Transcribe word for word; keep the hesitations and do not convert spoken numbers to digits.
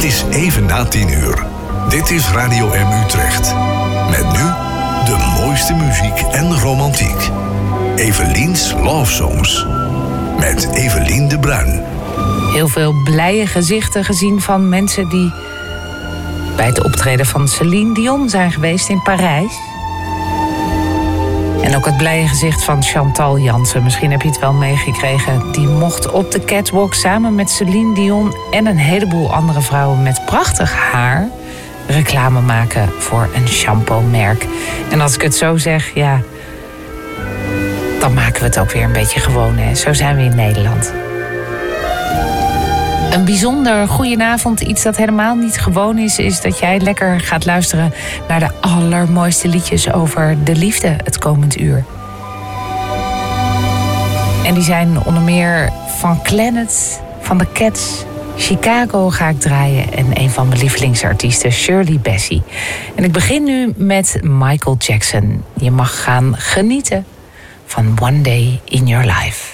is even na tien uur. Dit is Radio M Utrecht. Met nu de mooiste muziek en romantiek. Evelien's Love Songs. Met Evelien de Bruin. Heel veel blije gezichten gezien van mensen die bij het optreden van Céline Dion zijn geweest in Parijs. En ook het blije gezicht van Chantal Jansen. Misschien heb je het wel meegekregen. Die mocht op de catwalk samen met Céline Dion en een heleboel andere vrouwen met prachtig haar reclame maken voor een shampoo-merk. En als ik het zo zeg, ja, dan maken we het ook weer een beetje gewoon, hè. Zo zijn we in Nederland. Een bijzonder goedenavond, iets dat helemaal niet gewoon is, is dat jij lekker gaat luisteren naar de allermooiste liedjes over de liefde het komend uur. En die zijn onder meer van Planet, van The Cats, Chicago ga ik draaien en een van mijn lievelingsartiesten, Shirley Bassey. En ik begin nu met Michael Jackson. Je mag gaan genieten van One Day in Your Life.